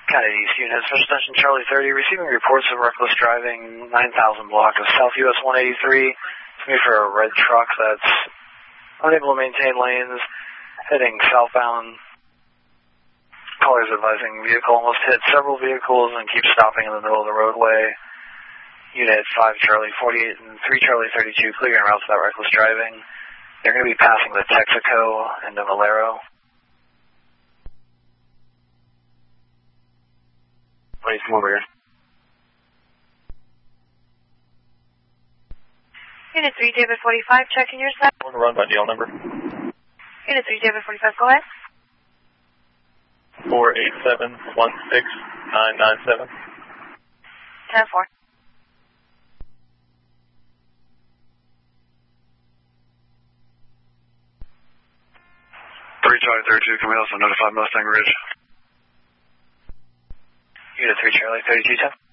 County East Unit, Special Attention Charlie 30, receiving reports of reckless driving, 9000 block of South US 183. It's me for a red truck that's unable to maintain lanes, heading southbound. Callers advising vehicle almost hit several vehicles and keeps stopping in the middle of the roadway. Unit 5 Charlie 48 and 3 Charlie 32 clearing routes without reckless driving. They're going to be passing the Texaco and the Valero. Please come over here. Unit 3 David 45, checking your side. I want to run by deal number. Unit 3 David 45, go ahead. 487-16997. 10-4. Charlie 32, can we also notify Mustang Ridge? Unit 3 Charlie 3210.